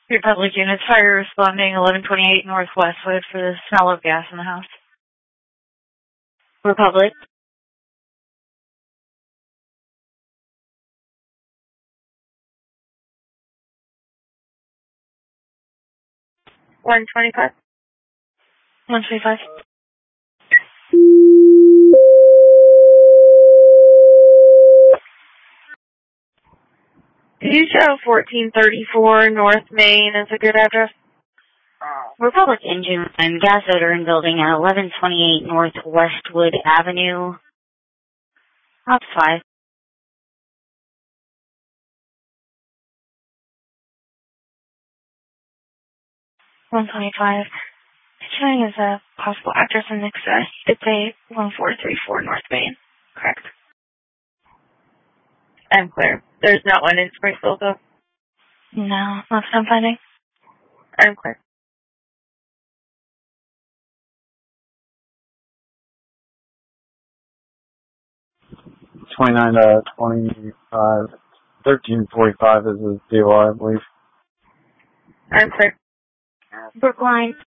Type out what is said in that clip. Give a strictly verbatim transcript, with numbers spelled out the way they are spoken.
Republic units, fire responding eleven twenty-eight North Westwood for the smell of gas in the house. Republic. one twenty-five. one twenty-five. Did you show fourteen thirty-four North Main as a good address? Republic engine and gas odor in building at eleven twenty-eight North Westwood Avenue. Ops five. one twenty-five. Showing as a possible address in Nixa. It's a one four three four North Main. Correct. I'm clear. There's not one in Springfield, though? No, that's what I'm finding. I'm clear. twenty-nine to twenty-five, thirteen forty-five is the D O I, I believe. I'm clear. Brookline.